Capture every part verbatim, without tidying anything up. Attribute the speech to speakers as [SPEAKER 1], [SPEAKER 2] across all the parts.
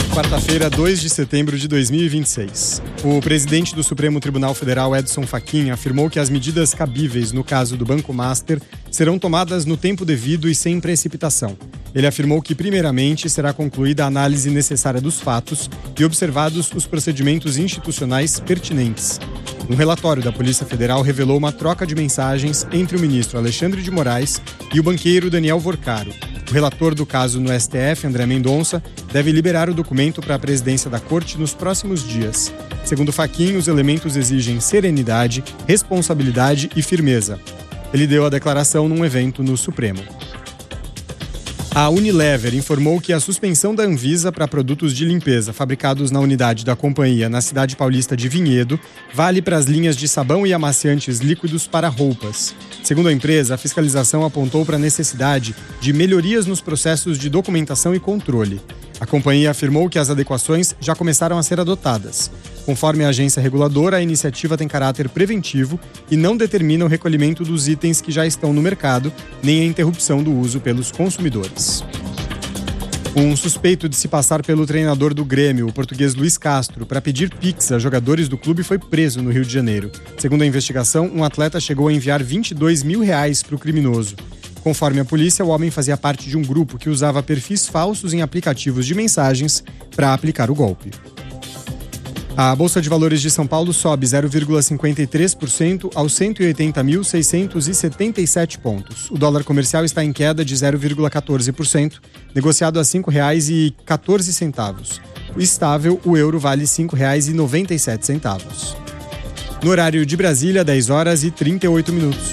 [SPEAKER 1] Quarta-feira, dois de setembro de dois mil e vinte e seis. O presidente do Supremo Tribunal Federal, Edson Fachin, afirmou que as medidas cabíveis no caso do Banco Master serão tomadas no tempo devido e sem precipitação. Ele afirmou que, primeiramente, será concluída a análise necessária dos fatos e observados os procedimentos institucionais pertinentes. Um relatório da Polícia Federal revelou uma troca de mensagens entre o ministro Alexandre de Moraes e o banqueiro Daniel Vorcaro. O relator do caso no S T F, André Mendonça, deve liberar o documento para a presidência da Corte nos próximos dias. Segundo Fachin, os elementos exigem serenidade, responsabilidade e firmeza. Ele deu a declaração num evento no Supremo. A Unilever informou que a suspensão da Anvisa para produtos de limpeza fabricados na unidade da companhia na cidade paulista de Vinhedo vale para as linhas de sabão e amaciantes líquidos para roupas. Segundo a empresa, a fiscalização apontou para a necessidade de melhorias nos processos de documentação e controle. A companhia afirmou que as adequações já começaram a ser adotadas. Conforme a agência reguladora, a iniciativa tem caráter preventivo e não determina o recolhimento dos itens que já estão no mercado, nem a interrupção do uso pelos consumidores. Um suspeito de se passar pelo treinador do Grêmio, o português Luiz Castro, para pedir pix a jogadores do clube foi preso no Rio de Janeiro. Segundo a investigação, um atleta chegou a enviar vinte e dois mil reais para o criminoso. Conforme a polícia, o homem fazia parte de um grupo que usava perfis falsos em aplicativos de mensagens para aplicar o golpe. A Bolsa de Valores de São Paulo sobe zero vírgula cinquenta e três por cento aos cento e oitenta mil seiscentos e setenta e sete pontos. O dólar comercial está em queda de zero vírgula quatorze por cento, negociado a cinco reais e quatorze centavos. Estável, o euro vale cinco reais e noventa e sete centavos. No horário de Brasília, dez horas e trinta e oito minutos.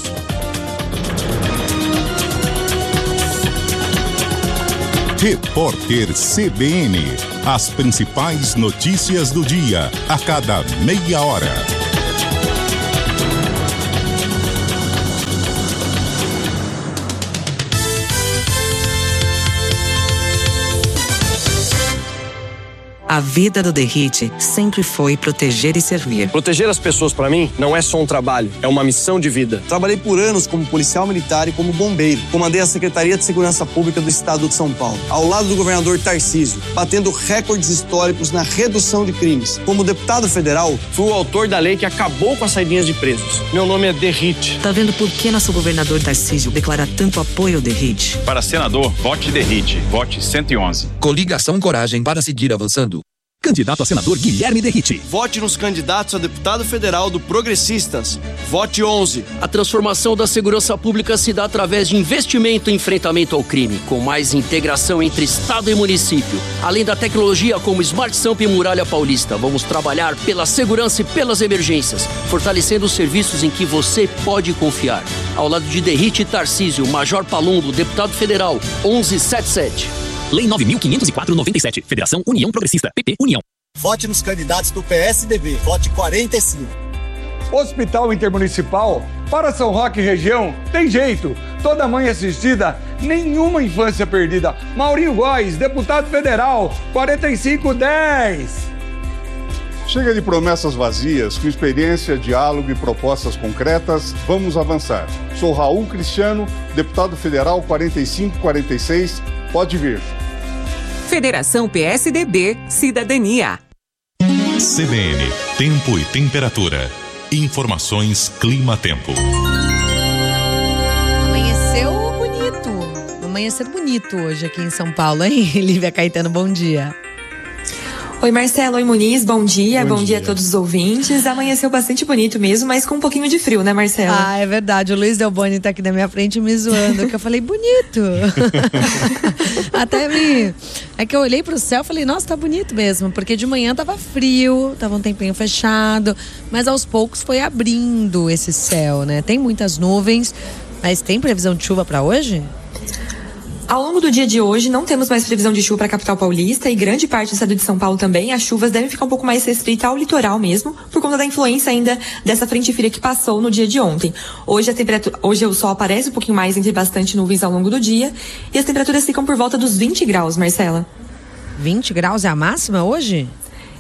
[SPEAKER 2] Repórter C B N. As principais notícias do dia, a cada meia hora.
[SPEAKER 3] A vida do Derrite sempre foi proteger e servir.
[SPEAKER 4] Proteger as pessoas, para mim, não é só um trabalho, é uma missão de vida.
[SPEAKER 5] Trabalhei por anos como policial militar e como bombeiro. Comandei a Secretaria de Segurança Pública do Estado de São Paulo, ao lado do governador Tarcísio, batendo recordes históricos na redução de crimes. Como deputado federal,
[SPEAKER 4] fui o autor da lei que acabou com as saidinhas de presos. Meu nome é Derrite.
[SPEAKER 3] Tá vendo por que nosso governador Tarcísio declara tanto apoio ao Derrite?
[SPEAKER 6] Para senador, vote Derrite. Vote cento e onze.
[SPEAKER 7] Coligação Coragem para seguir avançando.
[SPEAKER 8] Candidato a senador Guilherme Derrite.
[SPEAKER 5] Vote nos candidatos a deputado federal do Progressistas. Vote onze.
[SPEAKER 9] A transformação da segurança pública se dá através de investimento e enfrentamento ao crime, com mais integração entre Estado e município. Além da tecnologia como Smart Samp e Muralha Paulista, vamos trabalhar pela segurança e pelas emergências, fortalecendo os serviços em que você pode confiar. Ao lado de Derrite e Tarcísio, Major Palumbo, deputado federal, onze setenta e sete.
[SPEAKER 8] Lei nove mil quinhentos e quatro barra noventa e sete. Federação União Progressista. P P União.
[SPEAKER 10] Vote nos candidatos do P S D B. Vote quarenta e cinco.
[SPEAKER 11] Hospital Intermunicipal para São Roque e região tem jeito. Toda mãe assistida, nenhuma infância perdida. Maurinho Góes, deputado federal, quarenta e cinco dez.
[SPEAKER 12] Chega de promessas vazias, com experiência, diálogo e propostas concretas, vamos avançar. Sou Raul Cristiano, deputado federal quarenta e cinco quarenta e seis. Pode vir.
[SPEAKER 13] Federação P S D B, Cidadania.
[SPEAKER 2] C B N, Tempo e Temperatura. Informações Clima-Tempo.
[SPEAKER 14] Amanheceu bonito. Amanheceu bonito hoje aqui em São Paulo, hein? Lívia Caetano, bom dia.
[SPEAKER 15] Oi Marcelo, oi Muniz, bom dia, bom,
[SPEAKER 14] bom
[SPEAKER 15] dia. dia a todos os ouvintes. Amanheceu bastante bonito mesmo, mas com um pouquinho de frio, né Marcelo?
[SPEAKER 14] Ah, é verdade, o Luiz Delboni tá aqui na minha frente me zoando, que eu falei, bonito. Até me... É que eu olhei pro céu e falei, nossa, tá bonito mesmo, porque de manhã tava frio, tava um tempinho fechado, mas aos poucos foi abrindo esse céu, né? Tem muitas nuvens, mas tem previsão de chuva pra hoje?
[SPEAKER 15] Ao longo do dia de hoje, não temos mais previsão de chuva para a capital paulista e grande parte do estado de São Paulo também. As chuvas devem ficar um pouco mais restritas ao litoral mesmo, por conta da influência ainda dessa frente fria que passou no dia de ontem. Hoje, a temperatura, hoje o sol aparece um pouquinho mais entre bastante nuvens ao longo do dia e as temperaturas ficam por volta dos vinte graus, Marcela.
[SPEAKER 14] vinte graus é a máxima hoje?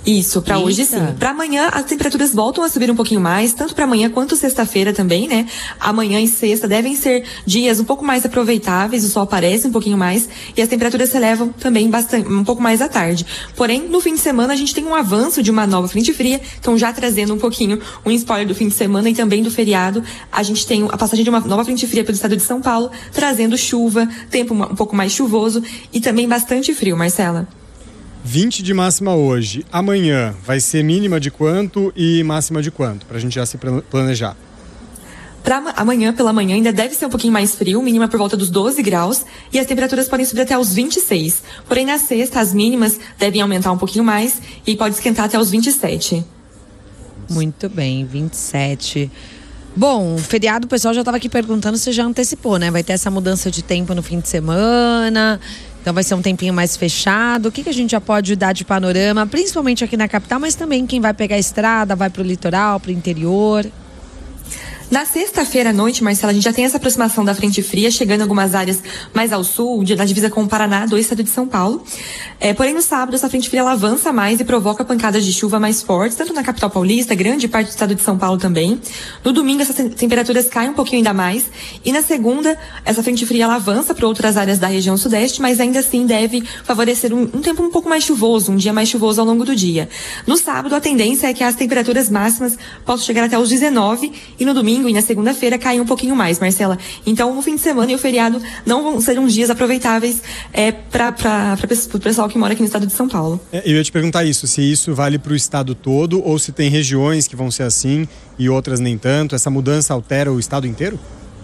[SPEAKER 15] Isso, para hoje sim. Para amanhã as temperaturas voltam a subir um pouquinho mais, tanto para amanhã quanto sexta-feira também, né? Amanhã e sexta devem ser dias um pouco mais aproveitáveis, o sol aparece um pouquinho mais e as temperaturas se elevam também bastante, um pouco mais à tarde. Porém, no fim de semana a gente tem um avanço de uma nova frente fria, então já trazendo um pouquinho um spoiler do fim de semana e também do feriado, a gente tem a passagem de uma nova frente fria pelo estado de São Paulo, trazendo chuva, tempo um pouco mais chuvoso e também bastante frio, Marcela.
[SPEAKER 1] vinte de máxima hoje. Amanhã vai ser mínima de quanto e máxima de quanto? Pra gente já se planejar.
[SPEAKER 15] Para amanhã, pela manhã, ainda deve ser um pouquinho mais frio, mínima por volta dos doze graus, e as temperaturas podem subir até os vinte e seis. Porém, na sexta, as mínimas devem aumentar um pouquinho mais e pode esquentar até os vinte e sete.
[SPEAKER 14] Muito bem, vinte e sete. Bom, o feriado, o pessoal já estava aqui perguntando se já antecipou, né? Vai ter essa mudança de tempo no fim de semana, então vai ser um tempinho mais fechado. O que, que a gente já pode dar de panorama, principalmente aqui na capital, mas também quem vai pegar a estrada, vai para o litoral, para o interior?
[SPEAKER 15] Na sexta-feira à noite, Marcela, a gente já tem essa aproximação da frente fria, chegando em algumas áreas mais ao sul, na divisa com o Paraná, do estado de São Paulo. É, porém, no sábado, essa frente fria ela avança mais e provoca pancadas de chuva mais fortes, tanto na capital paulista, grande parte do estado de São Paulo também. No domingo, essas temperaturas caem um pouquinho ainda mais. E na segunda, essa frente fria ela avança para outras áreas da região sudeste, mas ainda assim deve favorecer um, um tempo um pouco mais chuvoso, um dia mais chuvoso ao longo do dia. No sábado, a tendência é que as temperaturas máximas possam chegar até os dezenove e no domingo e na segunda-feira cai um pouquinho mais, Marcela. Então, o fim de semana e o feriado não vão ser uns dias aproveitáveis é, para o pessoal que mora aqui no estado de São Paulo.
[SPEAKER 1] É, eu ia te perguntar isso, se isso vale para o estado todo ou se tem regiões que vão ser assim e outras nem tanto. Essa mudança altera o estado inteiro?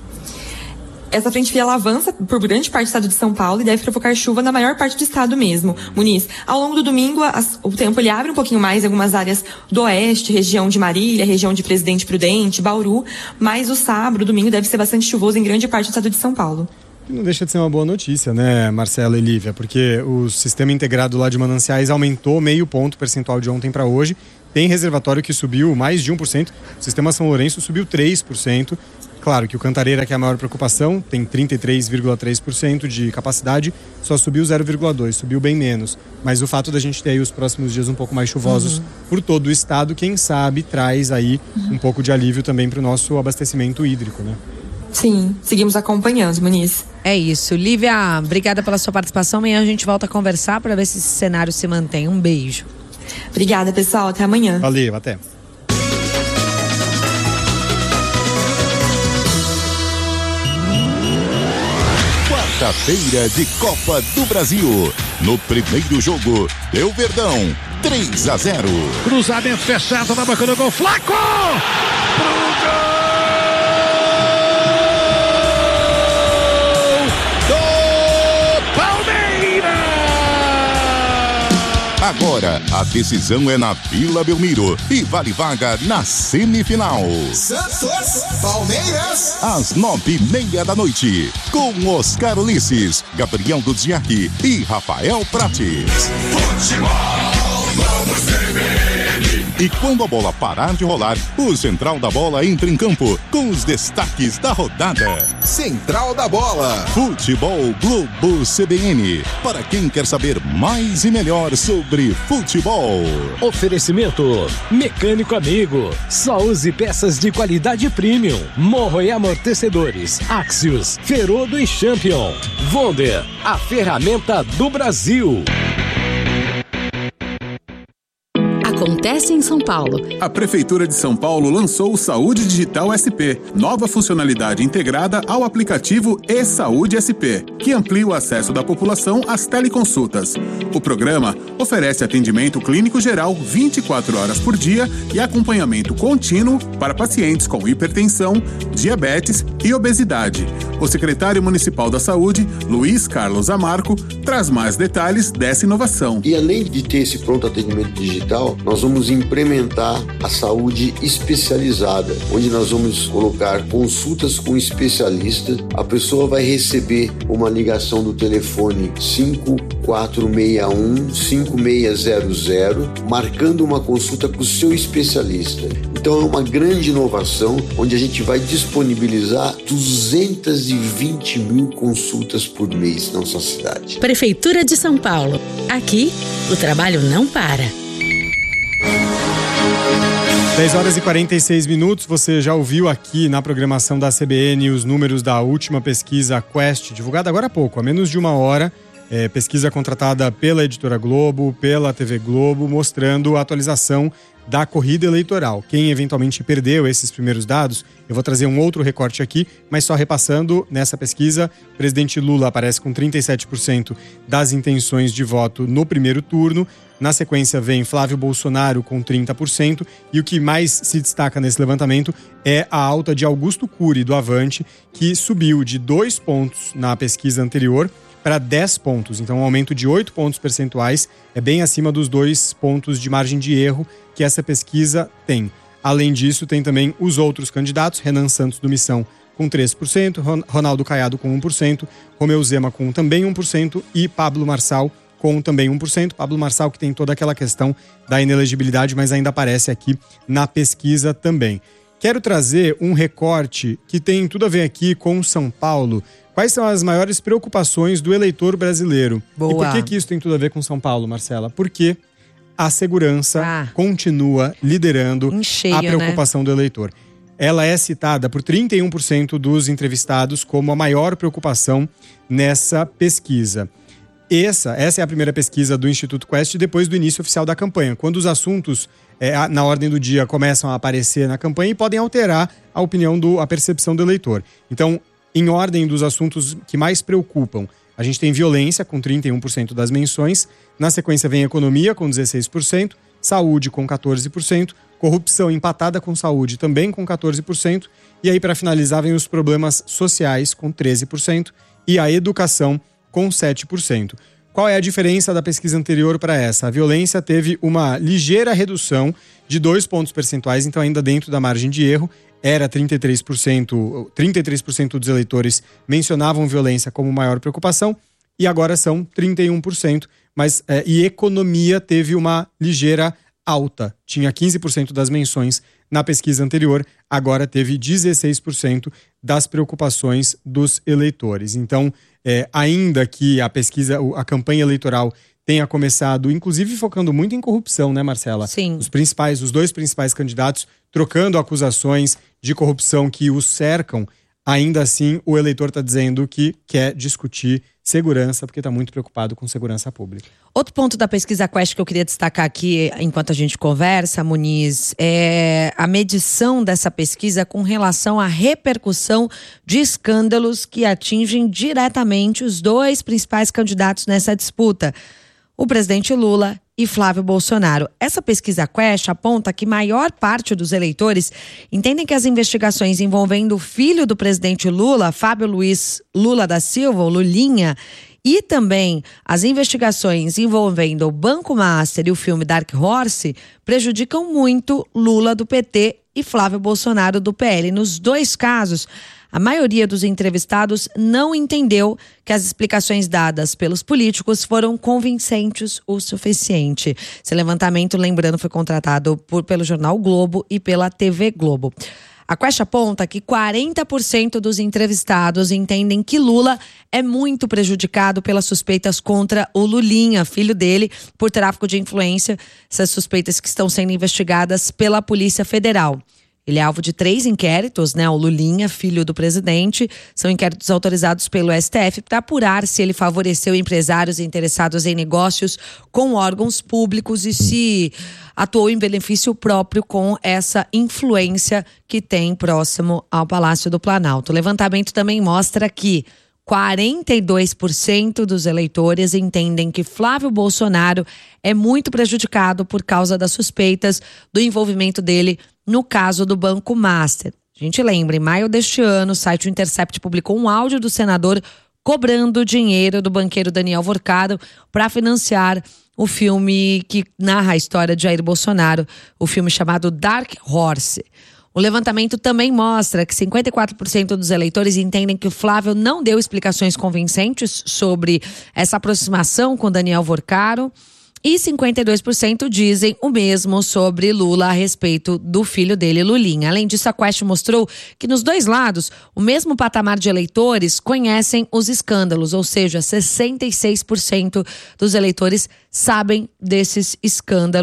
[SPEAKER 15] Essa frente fria ela avança por grande parte do estado de São Paulo e deve provocar chuva na maior parte do estado mesmo, Muniz. Ao longo do domingo, as, o tempo ele abre um pouquinho mais em algumas áreas do oeste, região de Marília, região de Presidente Prudente, Bauru, mas o sábado, o domingo deve ser bastante chuvoso em grande parte do estado de São Paulo.
[SPEAKER 1] Não deixa de ser uma boa notícia, né, Marcela e Lívia, porque o sistema integrado lá de mananciais aumentou meio ponto percentual de ontem para hoje. Tem reservatório que subiu mais de um por cento, o sistema São Lourenço subiu três por cento. Claro que o Cantareira, que é a maior preocupação, tem trinta e três vírgula três por cento de capacidade, só subiu zero vírgula dois por cento, subiu bem menos. Mas o fato da gente ter aí os próximos dias um pouco mais chuvosos uhum. por todo o estado, quem sabe traz aí uhum. um pouco de alívio também para o nosso abastecimento hídrico, né?
[SPEAKER 15] Sim, seguimos acompanhando, Muniz.
[SPEAKER 14] É isso. Lívia, obrigada pela sua participação. Amanhã a gente volta a conversar para ver se esse cenário se mantém. Um beijo.
[SPEAKER 15] Obrigada, pessoal. Até amanhã.
[SPEAKER 1] Valeu, até.
[SPEAKER 2] Quarta-feira de Copa do Brasil. No primeiro jogo, deu Verdão, três a zero.
[SPEAKER 16] Cruzamento fechado na boca do gol. Flaco! Pro gol! Do Palmeiras!
[SPEAKER 2] Agora, a decisão é na Vila Belmiro e vale vaga na semifinal.
[SPEAKER 17] Santos, Palmeiras.
[SPEAKER 2] Às nove e meia da noite, com Oscar Ulisses, Gabriel Duziak e Rafael Prates.
[SPEAKER 17] Futebol, vamos C B N.
[SPEAKER 2] E quando a bola parar de rolar, o Central da Bola entra em campo com os destaques da rodada.
[SPEAKER 17] Central da Bola.
[SPEAKER 2] Futebol Globo C B N. Para quem quer saber mais e melhor sobre futebol.
[SPEAKER 8] Oferecimento Mecânico Amigo. Só use peças de qualidade premium. Morro e amortecedores. Axios, Ferodo e Champion. Wonder, a ferramenta do Brasil.
[SPEAKER 18] Acontece em São Paulo.
[SPEAKER 19] A Prefeitura de São Paulo lançou o Saúde Digital S P, nova funcionalidade integrada ao aplicativo e-Saúde S P, que amplia o acesso da população às teleconsultas. O programa oferece atendimento clínico geral vinte e quatro horas por dia e acompanhamento contínuo para pacientes com hipertensão, diabetes e obesidade. O secretário municipal da Saúde, Luiz Carlos Amarco, traz mais detalhes dessa inovação.
[SPEAKER 20] E além de ter esse pronto atendimento digital, nós vamos implementar a saúde especializada, onde nós vamos colocar consultas com especialistas. A pessoa vai receber uma ligação do telefone cinco quatro seis um, cinco seis zero zero, marcando uma consulta com o seu especialista. Então é uma grande inovação, onde a gente vai disponibilizar duzentas e vinte mil consultas por mês na nossa cidade.
[SPEAKER 18] Prefeitura de São Paulo. Aqui, o trabalho não para.
[SPEAKER 1] dez horas e quarenta e seis minutos, você já ouviu aqui na programação da C B N os números da última pesquisa Quest, divulgada agora há pouco, há menos de uma hora. É, pesquisa contratada pela Editora Globo, pela T V Globo, mostrando a atualização da corrida eleitoral. Quem eventualmente perdeu esses primeiros dados, eu vou trazer um outro recorte aqui, mas só repassando, nessa pesquisa, o presidente Lula aparece com trinta e sete por cento das intenções de voto no primeiro turno. Na sequência vem Flávio Bolsonaro com trinta por cento e o que mais se destaca nesse levantamento é a alta de Augusto Cury, do Avante, que subiu de dois pontos na pesquisa anterior para dez pontos. Então, um aumento de oito pontos percentuais, é bem acima dos dois pontos de margem de erro que essa pesquisa tem. Além disso, tem também os outros candidatos, Renan Santos do Missão com três por cento, Ronaldo Caiado com um por cento, Romeu Zema com também um por cento e Pablo Marçal com também um por cento. Pablo Marçal, que tem toda aquela questão da inelegibilidade, mas ainda aparece aqui na pesquisa também. Quero trazer um recorte que tem tudo a ver aqui com São Paulo. Quais são as maiores preocupações do eleitor brasileiro?
[SPEAKER 14] Boa.
[SPEAKER 1] E por que, que isso tem tudo a ver com São Paulo, Marcela? Porque a segurança ah. continua liderando cheio, a preocupação né? do eleitor. Ela é citada por trinta e um por cento dos entrevistados como a maior preocupação nessa pesquisa. Essa, essa é a primeira pesquisa do Instituto Quest depois do início oficial da campanha, quando os assuntos é, na ordem do dia começam a aparecer na campanha e podem alterar a opinião, do, a percepção do eleitor. Então, em ordem dos assuntos que mais preocupam, a gente tem violência, com trinta e um por cento das menções, na sequência vem economia, com dezesseis por cento, saúde, com quatorze por cento, corrupção empatada com saúde, também com quatorze por cento, e aí, para finalizar, vem os problemas sociais, com treze por cento, e a educação, com sete por cento. Qual é a diferença da pesquisa anterior para essa? A violência teve uma ligeira redução de dois pontos percentuais, então ainda dentro da margem de erro. Era trinta e três por cento, trinta e três por cento dos eleitores mencionavam violência como maior preocupação e agora são trinta e um por cento. Mas, é, e economia teve uma ligeira alta. Tinha quinze por cento das menções na pesquisa anterior, agora teve dezesseis por cento das preocupações dos eleitores. Então, é, ainda que a pesquisa, a campanha eleitoral tenha começado, inclusive focando muito em corrupção, né, Marcela?
[SPEAKER 14] Sim.
[SPEAKER 1] Os principais, os dois principais candidatos trocando acusações de corrupção que os cercam, ainda assim o eleitor está dizendo que quer discutir segurança, porque está muito preocupado com segurança pública.
[SPEAKER 14] Outro ponto da pesquisa Quest que eu queria destacar aqui, enquanto a gente conversa, Muniz, é a medição dessa pesquisa com relação à repercussão de escândalos que atingem diretamente os dois principais candidatos nessa disputa, o presidente Lula e Flávio Bolsonaro. Essa pesquisa Quest aponta que maior parte dos eleitores entendem que as investigações envolvendo o filho do presidente Lula, Fábio Luiz Lula da Silva, o Lulinha, e também as investigações envolvendo o Banco Master e o filme Dark Horse prejudicam muito Lula do P T e Flávio Bolsonaro do P L. Nos dois casos, a maioria dos entrevistados não entendeu que as explicações dadas pelos políticos foram convincentes o suficiente. Esse levantamento, lembrando, foi contratado por, pelo jornal Globo e pela T V Globo. A Quest aponta que quarenta por cento dos entrevistados entendem que Lula é muito prejudicado pelas suspeitas contra o Lulinha, filho dele, por tráfico de influência. Essas suspeitas que estão sendo investigadas pela Polícia Federal. Ele é alvo de três inquéritos, né? O Lulinha, filho do presidente, são inquéritos autorizados pelo S T F para apurar se ele favoreceu empresários interessados em negócios com órgãos públicos e se atuou em benefício próprio com essa influência que tem próximo ao Palácio do Planalto. O levantamento também mostra que quarenta e dois por cento dos eleitores entendem que Flávio Bolsonaro é muito prejudicado por causa das suspeitas do envolvimento dele no caso do Banco Master. A gente lembra, em maio deste ano, o site Intercept publicou um áudio do senador cobrando dinheiro do banqueiro Daniel Vorcado para financiar o filme que narra a história de Jair Bolsonaro, o filme chamado Dark Horse. O levantamento também mostra que cinquenta e quatro por cento dos eleitores entendem que o Flávio não deu explicações convincentes sobre essa aproximação com Daniel Vorcado e cinquenta e dois por cento dizem o mesmo sobre Lula a respeito do filho dele, Lulinha. Além disso, a Quest mostrou que nos dois lados, o mesmo patamar de eleitores conhecem os escândalos, ou seja, sessenta e seis por cento dos eleitores sabem desses escândalos.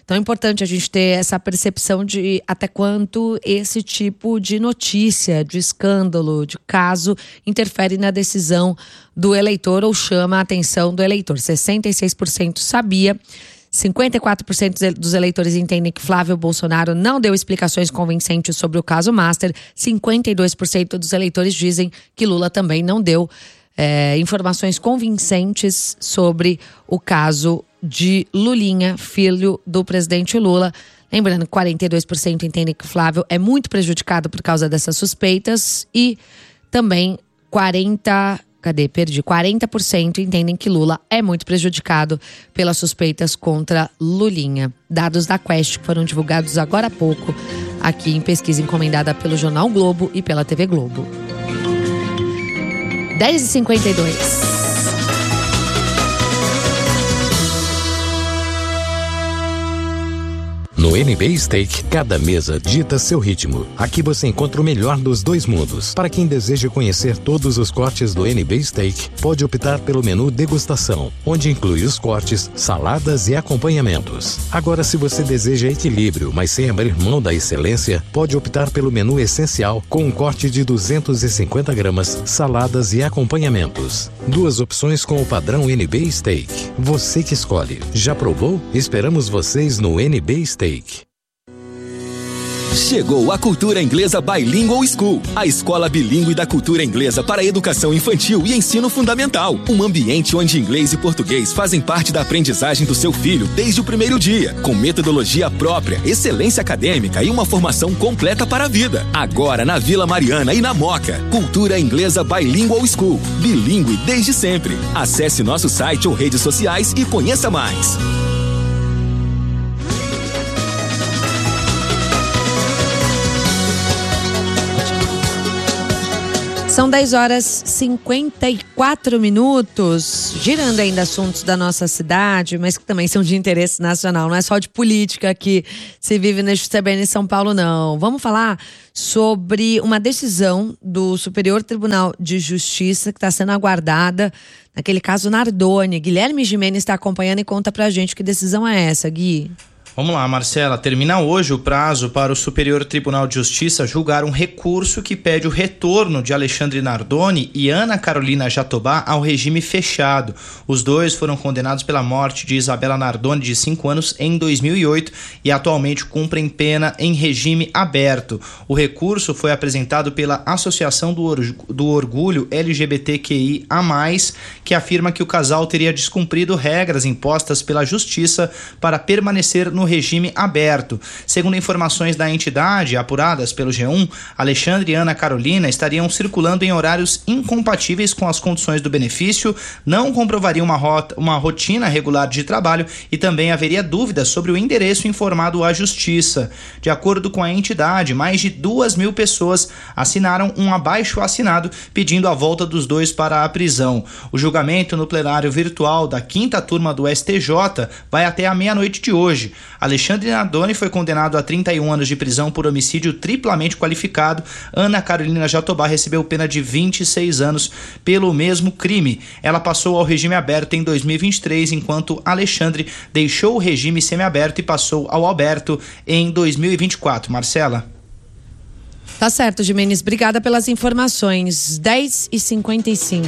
[SPEAKER 14] Então é importante a gente ter essa percepção de até quanto esse tipo de notícia, de escândalo, de caso, interfere na decisão do eleitor ou chama a atenção do eleitor. sessenta e seis por cento sabia, cinquenta e quatro por cento dos eleitores entendem que Flávio Bolsonaro não deu explicações convincentes sobre o caso Master, cinquenta e dois por cento dos eleitores dizem que Lula também não deu é, informações convincentes sobre o caso de Lulinha, filho do presidente Lula. Lembrando que quarenta e dois por cento entendem que Flávio é muito prejudicado por causa dessas suspeitas e também quarenta por cento Cadê? Perdi. quarenta por cento entendem que Lula é muito prejudicado pelas suspeitas contra Lulinha. Dados da Quest que foram divulgados agora há pouco aqui em pesquisa encomendada pelo Jornal Globo e pela T V Globo. dez e cinquenta e dois.
[SPEAKER 8] No N B Steak, cada mesa dita seu ritmo. Aqui você encontra o melhor dos dois mundos. Para quem deseja conhecer todos os cortes do N B Steak, pode optar pelo menu degustação, onde inclui os cortes, saladas e acompanhamentos. Agora, se você deseja equilíbrio, mas sem abrir mão da excelência, pode optar pelo menu essencial, com um corte de duzentas e cinquenta gramas, saladas e acompanhamentos. Duas opções com o padrão N B Steak. Você que escolhe. Já provou? Esperamos vocês no N B Steak.
[SPEAKER 21] Chegou a Cultura Inglesa Bilingual School, a escola bilíngue da cultura inglesa para educação infantil e ensino fundamental. Um ambiente onde inglês e português fazem parte da aprendizagem do seu filho desde o primeiro dia, com metodologia própria, excelência acadêmica e uma formação completa para a vida. Agora na Vila Mariana e na Moca. Cultura Inglesa Bilingual School, bilíngue desde sempre. Acesse nosso site ou redes sociais e conheça mais.
[SPEAKER 14] São dez horas e cinquenta e quatro minutos, girando ainda assuntos da nossa cidade, mas que também são de interesse nacional. Não é só de política que se vive neste C B N em São Paulo, não. Vamos falar sobre uma decisão do Superior Tribunal de Justiça que está sendo aguardada naquele caso Nardoni. Guilherme Gimenez está acompanhando e conta pra gente que decisão é essa, Gui.
[SPEAKER 22] Vamos lá, Marcela. Termina hoje o prazo para o Superior Tribunal de Justiça julgar um recurso que pede o retorno de Alexandre Nardoni e Ana Carolina Jatobá ao regime fechado. Os dois foram condenados pela morte de Isabela Nardoni, de cinco anos, em dois mil e oito e atualmente cumprem pena em regime aberto. O recurso foi apresentado pela Associação do, Or- do Orgulho L G B T Q I A mais, que afirma que o casal teria descumprido regras impostas pela Justiça para permanecer no no regime aberto. Segundo informações da entidade, apuradas pelo G um, Alexandre e Ana Carolina estariam circulando em horários incompatíveis com as condições do benefício, não comprovariam uma, rota, uma rotina regular de trabalho e também haveria dúvidas sobre o endereço informado à Justiça. De acordo com a entidade, mais de duas mil pessoas assinaram um abaixo-assinado pedindo a volta dos dois para a prisão. O julgamento no plenário virtual da quinta turma do S T J vai até a meia-noite de hoje. Alexandre Nardoni foi condenado a trinta e um anos de prisão por homicídio triplamente qualificado. Ana Carolina Jatobá recebeu pena de vinte e seis anos pelo mesmo crime. Ela passou ao regime aberto em dois mil e vinte e três, enquanto Alexandre deixou o regime semiaberto e passou ao aberto em dois mil e vinte e quatro. Marcela?
[SPEAKER 14] Tá certo, Gimenez. Obrigada pelas informações. dez e cinquenta e cinco.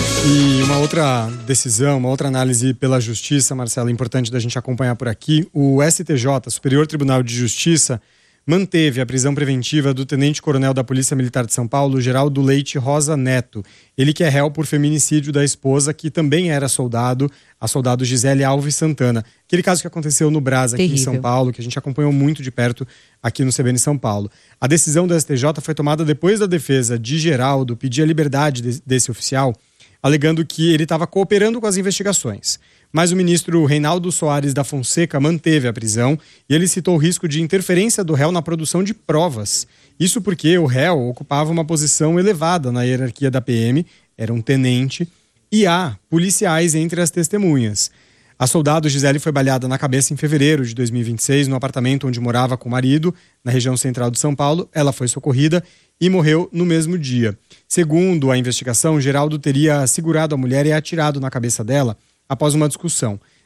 [SPEAKER 1] E uma outra decisão, uma outra análise pela Justiça, Marcela, importante da gente acompanhar por aqui. O S T J, Superior Tribunal de Justiça, manteve a prisão preventiva do tenente-coronel da Polícia Militar de São Paulo, Geraldo Leite Rosa Neto. Ele que é réu por feminicídio da esposa, que também era soldado, a soldado Gisele Alves Santana. Aquele caso que aconteceu no Brás, aqui Terrível. Em São Paulo, que a gente acompanhou muito de perto aqui no C B N São Paulo. A decisão do S T J foi tomada depois da defesa de Geraldo pedir a liberdade de, desse oficial, alegando que ele estava cooperando com as investigações. Mas o ministro Reinaldo Soares da Fonseca manteve a prisão e ele citou o risco de interferência do réu na produção de provas. Isso porque o réu ocupava uma posição elevada na hierarquia da P M, era um tenente, e há policiais entre as testemunhas. A soldado Gisele foi baleada na cabeça em fevereiro de dois mil e vinte e seis, no apartamento onde morava com o marido, na região central de São Paulo. Ela foi socorrida e morreu no mesmo dia. Segundo a investigação, Geraldo teria segurado a mulher e atirado na cabeça dela após uma discussão.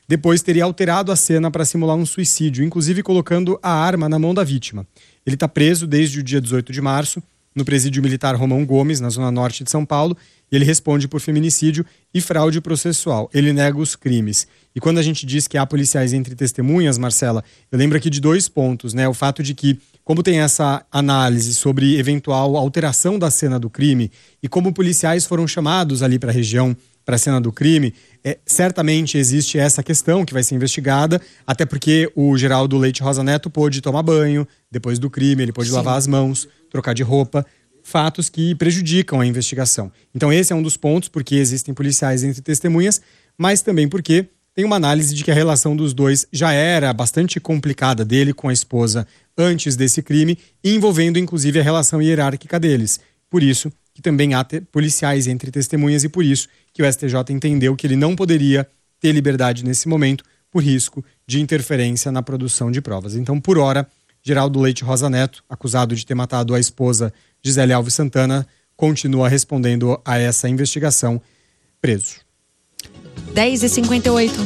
[SPEAKER 1] depois teria alterado a cena para simular um suicídio, inclusive colocando a arma na mão da vítima. Ele está preso desde o dia dezoito de março, no presídio militar Romão Gomes, na zona norte de São Paulo, e ele responde por feminicídio e fraude processual. Ele nega os crimes. E quando a gente diz que há policiais entre testemunhas, Marcela, eu lembro aqui de dois pontos, né? O fato de que, como tem essa análise sobre eventual alteração da cena do crime e como policiais foram chamados ali para a região, para a cena do crime, é, certamente existe essa questão que vai ser investigada, até porque o Geraldo Leite Rosa Neto pôde tomar banho depois do crime, ele pôde Sim. lavar as mãos, trocar de roupa, fatos que prejudicam a investigação. Então esse é um dos pontos, porque existem policiais entre testemunhas, mas também porque tem uma análise de que a relação dos dois já era bastante complicada, dele com a esposa antes desse crime, envolvendo inclusive a relação hierárquica deles. Por isso que também há te- policiais entre testemunhas e por isso que o S T J entendeu que ele não poderia ter liberdade nesse momento por risco de interferência na produção de provas. Então, por hora, Geraldo Leite Rosa Neto, acusado de ter matado a esposa Gisele Alves Santana, continua respondendo a essa investigação, preso.
[SPEAKER 14] dez e cinquenta e oito.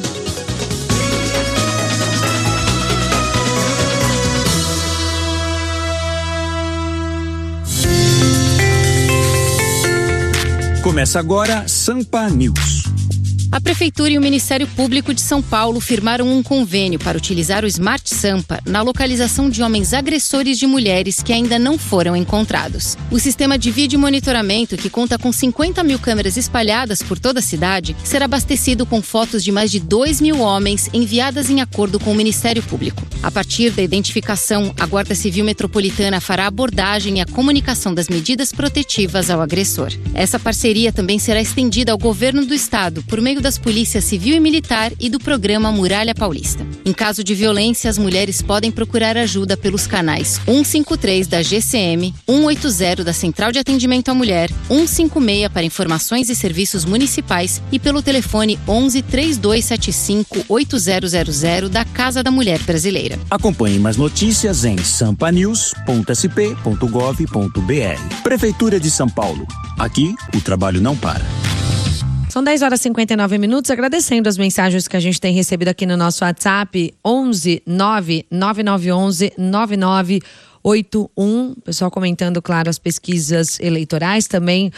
[SPEAKER 3] Começa agora Sampa News.
[SPEAKER 18] A Prefeitura e o Ministério Público de São Paulo firmaram um convênio para utilizar o Smart Sampa na localização de homens agressores de mulheres que ainda não foram encontrados. O sistema de vídeo monitoramento, que conta com cinquenta mil câmeras espalhadas por toda a cidade, será abastecido com fotos de mais de dois mil homens enviadas em acordo com o Ministério Público. A partir da identificação, a Guarda Civil Metropolitana fará a abordagem e a comunicação das medidas protetivas ao agressor. Essa parceria também será estendida ao governo do estado por meio das polícias civil e militar e do programa Muralha Paulista. Em caso de violência, as mulheres podem procurar ajuda pelos canais cento e cinquenta e três da G C M, cento e oitenta da Central de Atendimento à Mulher, cento e cinquenta e seis para informações e serviços municipais e pelo telefone onze, três dois sete cinco, oito zero zero zero da Casa da Mulher Brasileira.
[SPEAKER 3] Acompanhe mais notícias em sampa news ponto s p ponto gov ponto b r. Prefeitura de São Paulo. Aqui, o trabalho não para.
[SPEAKER 14] São dez horas e cinquenta e nove minutos, agradecendo as mensagens que a gente tem recebido aqui no nosso WhatsApp, onze nove nove nove um um nove nove oito um. Pessoal comentando, claro, as pesquisas eleitorais, também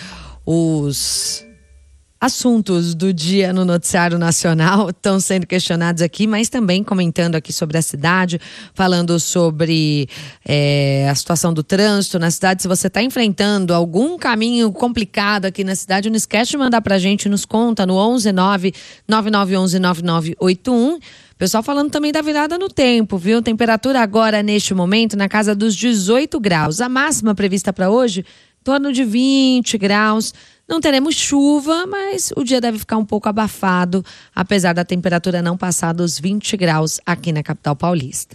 [SPEAKER 14] os assuntos do dia no noticiário nacional estão sendo questionados aqui, mas também comentando aqui sobre a cidade, falando sobre é, a situação do trânsito na cidade. Se você está enfrentando algum caminho complicado aqui na cidade, não esquece de mandar pra gente, nos conta no onze nove nove nove um um nove nove oito um. Pessoal falando também da virada no tempo, viu? Temperatura agora, neste momento, na casa dos dezoito graus. A máxima prevista para hoje, em torno de vinte graus. Não teremos chuva, mas o dia deve ficar um pouco abafado, apesar da temperatura não passar dos vinte graus aqui na capital paulista.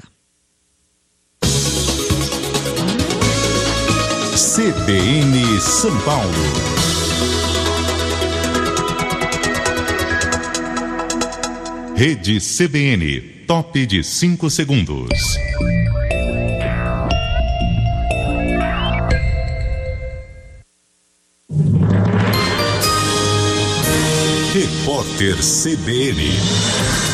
[SPEAKER 2] C B N São Paulo. Rede C B N, top de cinco segundos. Repórter C B N.